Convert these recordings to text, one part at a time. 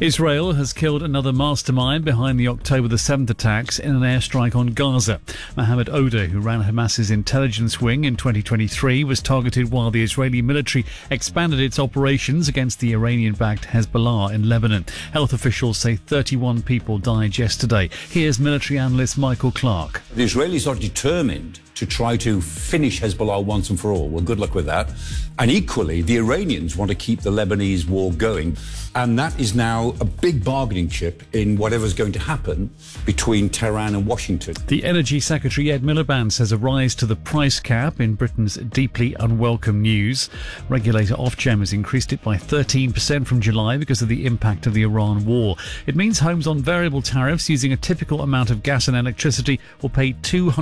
Israel has killed another mastermind behind the October the 7th attacks in an airstrike on Gaza. Mohammed Oda, who ran Hamas's intelligence wing in 2023, was targeted while the Israeli military expanded its operations against the Iranian-backed Hezbollah in Lebanon. Health officials say 31 people died yesterday. Here's military analyst Michael Clark. The Israelis are determined to try to finish Hezbollah once and for all. Well, good luck with that. And equally, the Iranians want to keep the Lebanese war going. And that is now a big bargaining chip in whatever's going to happen between Tehran and Washington. The Energy Secretary Ed Miliband says a rise to the price cap in Britain's deeply unwelcome news. Regulator Ofgem has increased it by 13% from July because of the impact of the Iran war. It means homes on variable tariffs using a typical amount of gas and electricity will pay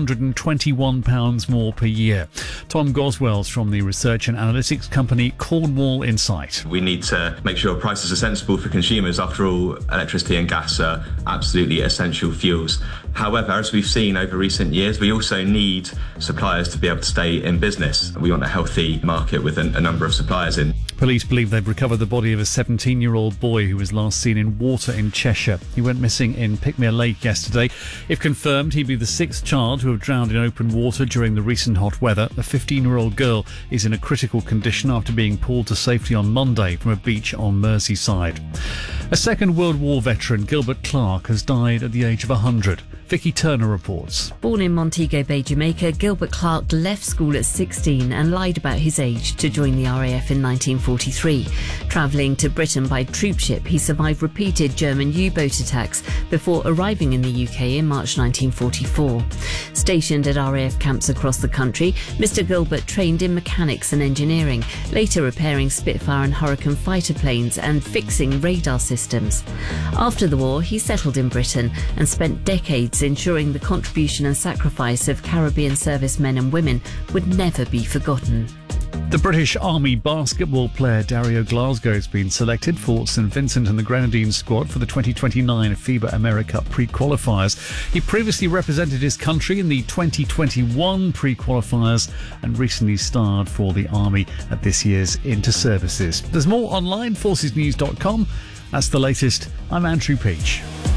£221 more per year. Tom Goswell's from the research and analytics company Cornwall Insight. We need to make sure prices are sensible for consumers. After all, electricity and gas are absolutely essential fuels. However, as we've seen over recent years, we also need suppliers to be able to stay in business. We want a healthy market with a number of suppliers in. Police believe they've recovered the body of a 17-year-old boy who was last seen in water in Cheshire. He went missing in Pickmere Lake yesterday. If confirmed, he'd be the sixth child to have drowned in open water during the recent hot weather. A 15-year-old girl is in a critical condition after being pulled to safety on Monday from a beach on Merseyside. A Second World War veteran, Gilbert Clark, has died at the age of 100. Vicky Turner reports. Born in Montego Bay, Jamaica, Gilbert Clark left school at 16 and lied about his age to join the RAF in 1943. Travelling to Britain by troopship, he survived repeated German U-boat attacks before arriving in the UK in March 1944. Stationed at RAF camps across the country, Mr Gilbert trained in mechanics and engineering, later repairing Spitfire and Hurricane fighter planes and fixing radar systems. After the war, he settled in Britain and spent decades ensuring the contribution and sacrifice of Caribbean servicemen and women would never be forgotten. The British Army basketball player Dario Glasgow has been selected for St Vincent and the Grenadines squad for the 2029 FIBA America pre-qualifiers. He previously represented his country in the 2021 pre-qualifiers and recently starred for the Army at this year's Inter-Services. There's more online, forcesnews.com. That's the latest. I'm Andrew Peach.